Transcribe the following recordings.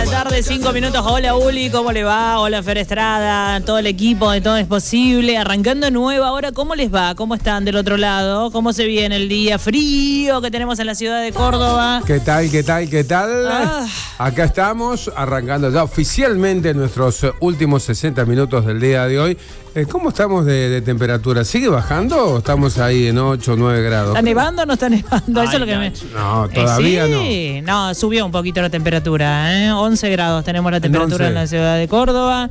tarde, 5 minutos. Hola Uli, ¿cómo le va? Hola Fer Estrada, todo el equipo de Todo es Posible. Arrancando nueva hora, ¿cómo les va? ¿Cómo están del otro lado? ¿Cómo se viene el día frío que tenemos en la ciudad de Córdoba? ¿Qué tal? Acá estamos arrancando ya oficialmente nuestros últimos 60 minutos del día de hoy. ¿Cómo estamos de temperatura? ¿Sigue bajando o estamos ahí en 8 o 9 grados? ¿Está nevando o no está nevando? Eso es lo que me... No, todavía sí. No, subió un poquito la temperatura, 11 grados tenemos la temperatura en la ciudad de Córdoba.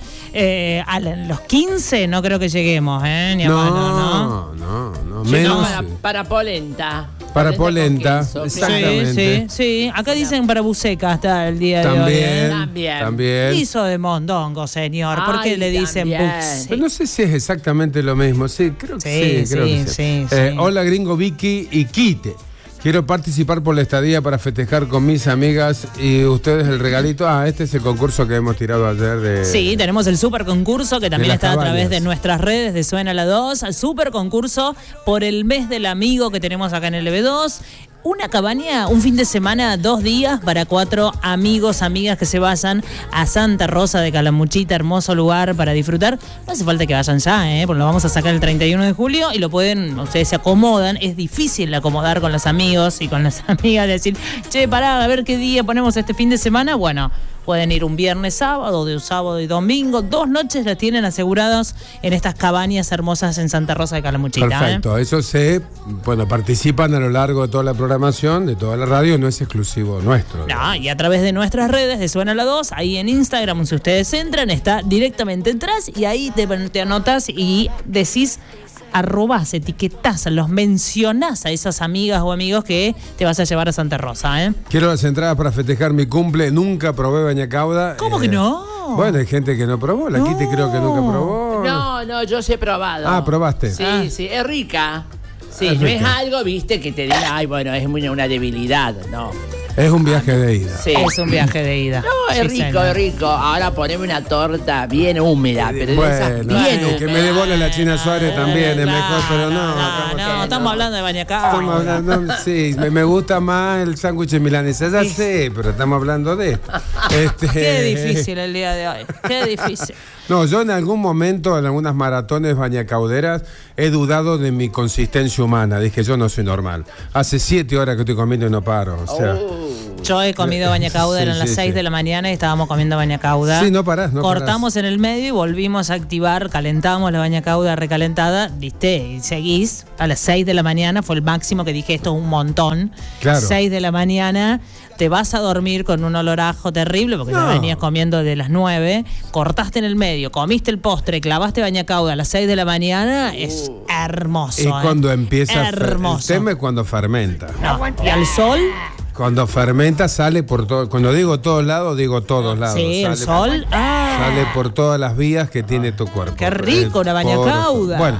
A los 15 no creo que lleguemos, ni a mano, no. Menos. Para polenta. Para polenta, exactamente. Sí. Acá dicen para buceca hasta el día de hoy. También. Hizo de mondongo, señor. ¿Por qué le dicen buceca? Pero no sé si es exactamente lo mismo. Sí, creo que sí. Hola, gringo Vicky y Quite. Quiero participar por la estadía para festejar con mis amigas y ustedes el regalito. Este es el concurso que hemos tirado ayer. Sí, tenemos el super concurso que también está a través de nuestras redes de Suena la 2. El super concurso por el mes del amigo que tenemos acá en el LB2. Una cabaña, un fin de semana, 2 días para 4 amigos, amigas que se vayan a Santa Rosa de Calamuchita, hermoso lugar para disfrutar. No hace falta que vayan ya, porque lo vamos a sacar el 31 de julio y lo pueden, ustedes se acomodan. Es difícil acomodar con los amigos y con las amigas, decir, che, pará, a ver qué día ponemos este fin de semana. Bueno, pueden ir un viernes, sábado, de un sábado y domingo. 2 noches las tienen aseguradas en estas cabañas hermosas en Santa Rosa de Calamuchita. Perfecto, eso participan a lo largo de toda la programación, de toda la radio, no es exclusivo nuestro. No, y a través de nuestras redes de Suena la 2, ahí en Instagram, si ustedes entran, está directamente atrás y ahí te anotas y decís, arrobás, etiquetás, los mencionás a esas amigas o amigos que te vas a llevar a Santa Rosa, Quiero las entradas para festejar mi cumple. Nunca probé baña cauda. ¿Cómo que no? Bueno, hay gente que no probó. La Kitty creo que nunca probó. No, yo sí he probado. ¿Probaste? Sí, es rica. Sí, no es algo, viste, que te diga, es una debilidad, no. Es un viaje de ida. Sí. Es un viaje de ida. No, es rico. Ahora poneme una torta bien húmeda, pero bien húmeda. Que me dé bola la China Suárez también, es mejor, pero no. Estamos hablando de bañacauda. Sí, me gusta más el sándwich de milanesa. Ya sé, pero estamos hablando de esto. Qué difícil el día de hoy. Qué difícil. No, yo en algún momento, en algunas maratones bañacauderas, he dudado de mi consistencia humana. Dije, yo no soy normal. Hace 7 horas que estoy comiendo y no paro. O sea, yo he comido bañacauda, eran las 6 de la mañana y estábamos comiendo bañacauda. Sí, no parás. Cortamos en el medio y volvimos a activar, calentamos la bañacauda recalentada, viste, y seguís. A las 6 de la mañana fue el máximo que dije, esto es un montón. Claro. 6 de la mañana, te vas a dormir con un olor a ajo terrible porque ya venías comiendo de las 9, cortaste en el medio, comiste el postre, clavaste bañacauda a las 6 de la mañana, es hermoso. Y cuando empieza el tema es cuando fermenta. ¿Y al sol? Cuando fermenta sale por todo. Cuando digo todos lados, digo todos lados. Sí, el sol. Sale por todas las vías que tiene tu cuerpo. Qué rico una bañacauda. Bueno,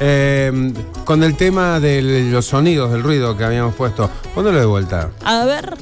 con el tema de los sonidos, del ruido que habíamos puesto, póndelo de vuelta. A ver.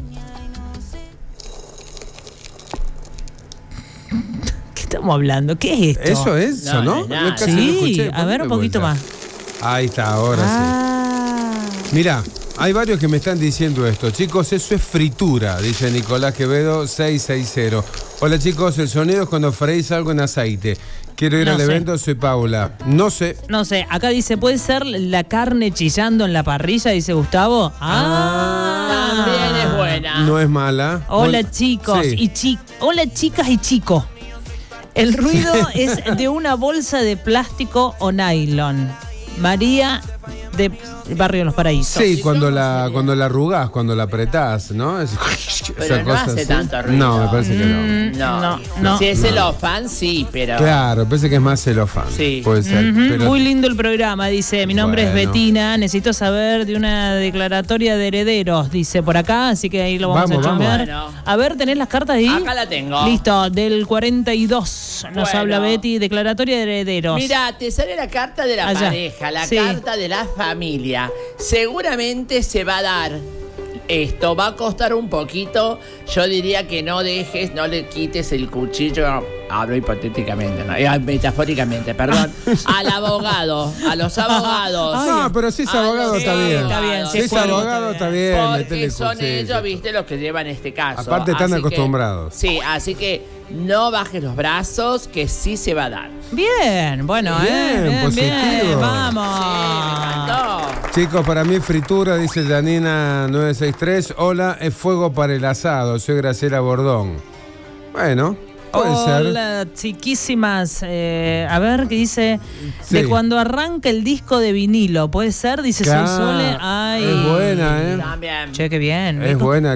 ¿Qué estamos hablando? ¿Qué es esto? Eso es, ¿no? Sí, a ver un poquito más. Ahí está, ahora sí. Mirá. Hay varios que me están diciendo esto. Chicos, eso es fritura, dice Nicolás Quevedo 660. Hola chicos, el sonido es cuando freís algo en aceite. Quiero ir al evento, soy Paula. No sé. Acá dice, ¿puede ser la carne chillando en la parrilla? Dice Gustavo. También es buena. No es mala. Hola chicos hola chicas y chicos. El ruido es de una bolsa de plástico o nylon. María de Barrio de los Paraísos. Sí, cuando la arrugás, cuando la apretás, ¿no? Pero no hace tanto ruido. No, me parece que no. No. Si es celofán, sí, pero... Claro, parece que es más celofán. Sí. Puede ser. Pero... Muy lindo el programa, dice. Mi nombre es Betina. Necesito saber de una declaratoria de herederos, dice por acá, así que ahí lo vamos a chambear. Bueno. A ver, ¿tenés las cartas ahí? Acá la tengo. Listo, del 42 nos habla Betty, declaratoria de herederos. Mira, te sale la carta de la pareja, la carta de la familia. Seguramente se va a dar. Esto va a costar un poquito. Yo diría que no le quites el cuchillo hablo hipotéticamente, ¿no? Metafóricamente, perdón, al abogado, a los abogados. No, pero si es abogado está bien. Está bien, si es abogado está bien. Porque son ellos, viste, los que llevan este caso. Aparte están acostumbrados. Sí, así que no bajes los brazos, que sí se va a dar. Bien, bueno, bien, positivo. Bien, vamos. Sí, me encantó. Chicos, para mí fritura, dice Janina 963. Hola, es fuego para el asado. Soy Graciela Bordón. Bueno, puede ser. Hola, chiquísimas. A ver, ¿qué dice? Sí. De cuando arranca el disco de vinilo. ¿Puede ser? Dice Claro, Sol Sole. Ay. es buena, ¿eh? También. Che, qué bien. Es buena.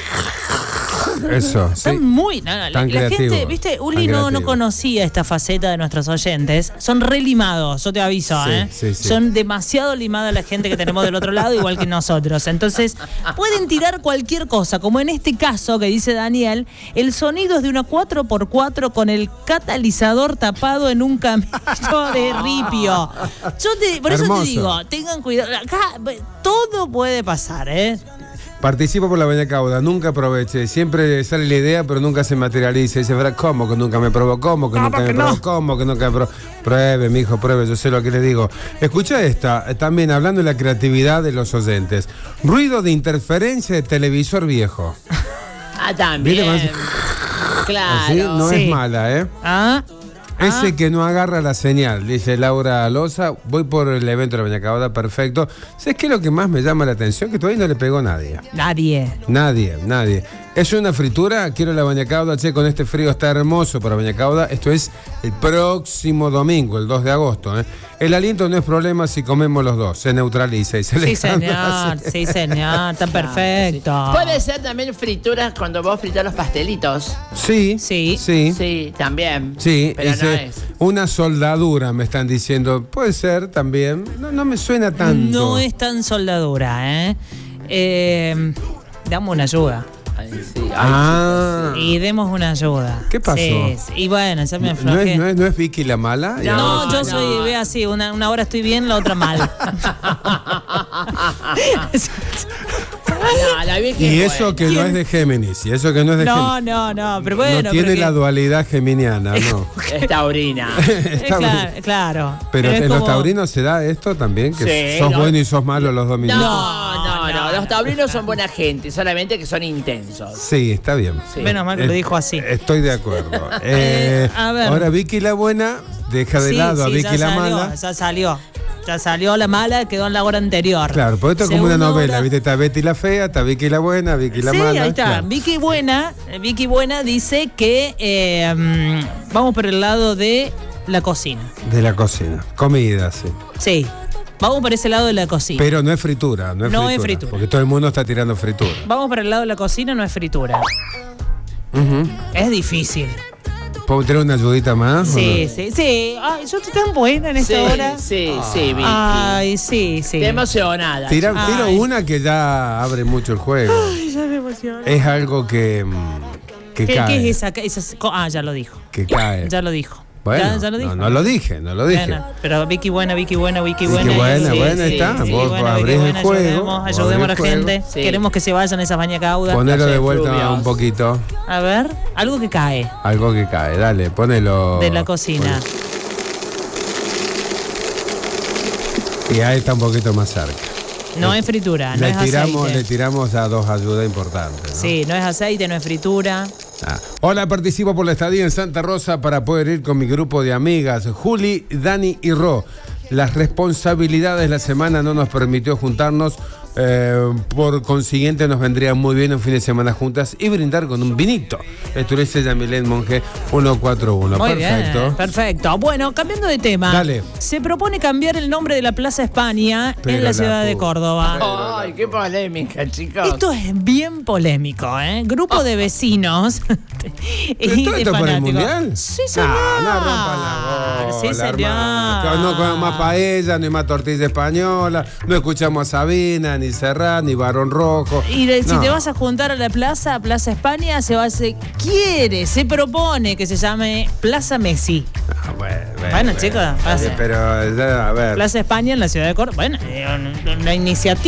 Eso, sí. Son muy. La gente, viste, Uli no conocía esta faceta de nuestros oyentes. Son re limados, yo te aviso, Sí, ¿eh? sí, sí. Son demasiado limadas la gente que tenemos del otro lado, igual que nosotros. Entonces, pueden tirar cualquier cosa, como en este caso que dice Daniel, el sonido es de una 4x4 con el catalizador tapado en un camello de ripio. Por eso te digo, tengan cuidado. Acá todo puede pasar, ¿eh? Participo por la Baña Cauda, nunca aproveche. Siempre sale la idea, pero nunca se materializa. Dice, ¿cómo que nunca me probó? ¿Cómo que nunca me probó? ¿Cómo que nunca me probó? Pruebe, mijo, pruebe, yo sé lo que le digo. Escucha esta, también hablando de la creatividad de los oyentes. Ruido de interferencia de televisor viejo. También. Claro. Así no Sí. es mala, ¿eh? Ah. Ese que no agarra la señal, dice Laura Loza. Voy por el evento de la Baña Cauda, perfecto. ¿Sabes qué es lo que más me llama la atención? Que todavía no le pegó nadie. Nadie. ¿Es una fritura? Quiero la Baña Cauda. Che, con este frío está hermoso para Baña Cauda. Esto es el próximo domingo, el 2 de agosto. ¿eh? El aliento no es problema si comemos los dos. Se neutraliza y se le Sí, señor. Está perfecto. Puede ser también frituras cuando vos fritas los pastelitos. Sí. Sí, también. Sí, pero no es. Una soldadura, me están diciendo. Puede ser también. No me suena tanto. No es tan soldadura, ¿eh? Damos una ayuda. Y demos una ayuda. ¿Qué pasó? Sí. Y bueno, ya me aflojé. ¿No es Vicky la mala? No, yo soy, ve así, una hora estoy bien, la otra mal. Y eso que no es de Géminis. Y eso que no es de Géminis. No, pero bueno. No tiene la dualidad geminiana, no. Es taurina. Claro. Pero en es los como... taurinos se da esto también, que Sí, sos bueno y sos malo los 2 minutos. No, los taurinos son buena gente, solamente que son intensos. Sí, está bien. Sí. Menos mal que lo dijo así. Estoy de acuerdo. A ver. Ahora Vicky la buena deja de lado a Vicky la mala. Ya salió la mala, quedó en la hora anterior. Claro, porque esto es como una Segunda novela, hora. ¿viste? Está Betty la fea, está Vicky la buena, Vicky la mala. Sí, ahí está. Claro. Vicky Buena dice que vamos por el lado de la cocina. De la cocina. Comida, sí. Sí, vamos por ese lado de la cocina. Pero no es fritura, no es fritura. Porque todo el mundo está tirando fritura. Vamos por el lado de la cocina, no es fritura. Es difícil. ¿Puedo tener una ayudita más? Sí. Ay, yo estoy tan buena en esta hora. Sí, Vicky. Ay, sí. Te emocionada. Tiro Ay. una que ya abre mucho el juego. Ay, ya me emociona. Es algo que ¿Qué cae. es esa? Ya lo dijo. Que cae. Ya lo dijo. Bueno, ya lo dijo. no lo dije. Bueno, pero Vicky buena. Buena, sí, está. sí, Vos abrís el juego. Ayudemos a la gente. Sí. Queremos que se vayan esas Baña Cauda. Ponelo de Los vuelta efluvios. un poquito. A ver, algo que cae Algo que cae. Dale, ponelo. de la cocina. Y ahí está un poquito más cerca. No es fritura, no Le es aceite. tiramos a 2 ayudas importantes, ¿no? Sí, no es aceite, no es fritura. Hola, participo por la estadía en Santa Rosa para poder ir con mi grupo de amigas, Juli, Dani y Ro. Las responsabilidades de la semana no nos permitió juntarnos, por consiguiente nos vendría muy bien un fin de semana juntas y brindar con un vinito. Esto lo dice Yamilén Monge 141. Muy Perfecto. bien, perfecto. Bueno, cambiando de tema. Dale. Se propone cambiar el nombre de la Plaza España Pero en la la ciudad de puta. Córdoba. Ay, qué polémica, chicos. Esto es bien polémico, ¿eh? Grupo de vecinos y ¿Todo de esto por el fanáticos. mundial? Sí, señor. No rompan la bola, Sí, señor. hermano. No comemos más paella, ni más tortilla española, no escuchamos a Sabina, ni Serrat, ni Barón Rojo. Y si No. te vas a juntar a la Plaza España, se propone que se llame Plaza Messi. Bueno, chicos, pasa. Pero, a ver. Plaza España en la ciudad de Córdoba. Bueno, una iniciativa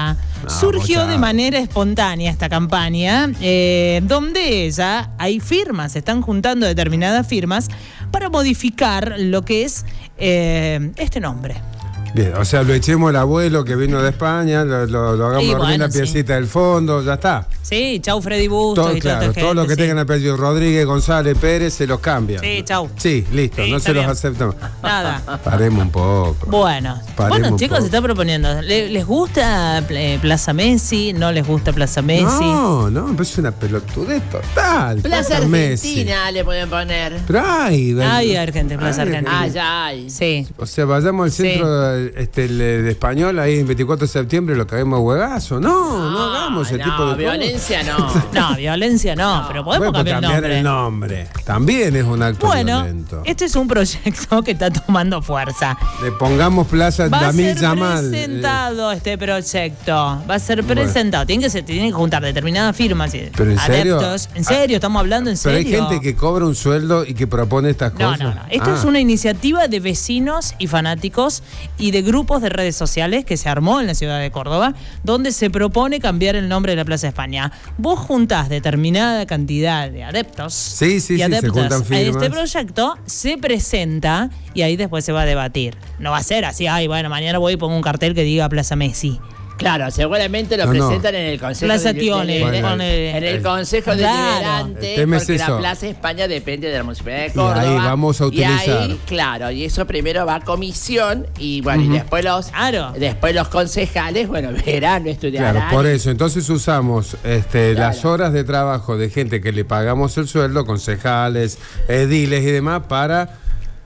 España. Surgió de manera espontánea esta campaña, donde ya hay firmas, se están juntando determinadas firmas para modificar lo que es este nombre. Bien, o sea, lo echemos al abuelo que vino de España, lo hagamos dormir en la piecita del fondo, ya está. Sí, chau Freddy Bustos y claro, todos los que tengan apellido Rodríguez, González, Pérez, se los cambian. Sí, chau. Sí, listo, no se los aceptamos. Nada. Paremos un poco. Bueno, chicos, se está proponiendo. ¿Les gusta Plaza Messi? ¿No les gusta Plaza Messi? No, pero es una pelotudez total. Plaza Argentina le pueden poner. Pero hay Argentina, Plaza Argentina. Ya hay. Sí. O sea, vayamos al centro de Español, ahí en 24 de septiembre, lo caemos huevazo. No hagamos ese tipo de violencia no. No, violencia no, pero podemos cambiar el nombre. También es un acto violento. Este es un proyecto que está tomando fuerza. Le pongamos Plaza Damil Yamal. Va a ser presentado este proyecto. Va a ser presentado. Tienen que juntar determinadas firmas y ¿pero en adeptos. Serio? En serio, estamos hablando en serio. Pero hay gente que cobra un sueldo y que propone estas cosas. No. Esto es una iniciativa de vecinos y fanáticos y de grupos de redes sociales que se armó en la ciudad de Córdoba, donde se propone cambiar el nombre de la Plaza España. Vos juntás determinada cantidad de adeptos y adeptas se juntan firmas. Este proyecto se presenta y ahí después se va a debatir. No va a ser así, mañana voy y pongo un cartel que diga Plaza Messi. Claro, seguramente lo presentan en el Consejo Plaza Tione, en el Consejo Deliberante, porque la Plaza España depende de la Municipalidad de Córdoba. Y ahí vamos a utilizar. Y eso primero va a comisión y y después los concejales, verán, estudiarán. Claro, por eso, entonces usamos las horas de trabajo de gente que le pagamos el sueldo, concejales, ediles y demás, para...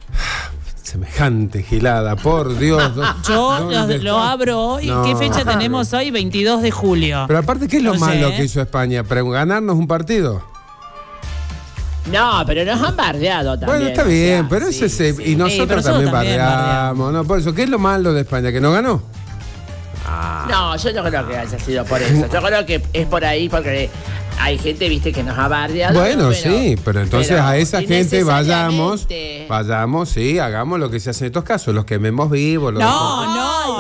Semejante gilada, por Dios. Yo lo abro hoy. ¿Qué fecha tenemos hoy? 22 de julio. Pero aparte, ¿qué es lo malo que hizo España? ¿Ganarnos un partido? No, pero nos han bardeado también. Bueno, está bien, pero y nosotros también bardeamos. No, por eso, ¿qué es lo malo de España? ¿Que no ganó? No, yo no creo que haya sido por eso. Yo creo que es por ahí porque hay gente, viste, que nos ha bardeado. Bueno, sí, pero entonces a esa gente vayamos, sí, hagamos lo que se hace en estos casos, los quememos vivos. No,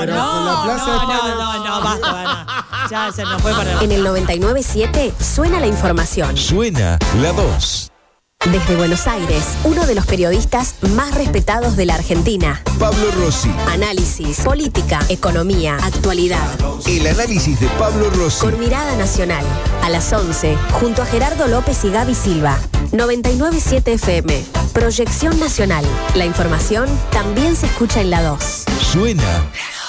basta. Ya se nos fue para... En el 99.7 suena la información. Suena la 2. Desde Buenos Aires, uno de los periodistas más respetados de la Argentina. Pablo Rossi. Análisis, política, economía, actualidad. El análisis de Pablo Rossi. Con mirada nacional. A las 11, junto a Gerardo López y Gaby Silva. 99.7 FM. Proyección nacional. La información también se escucha en la 2. Suena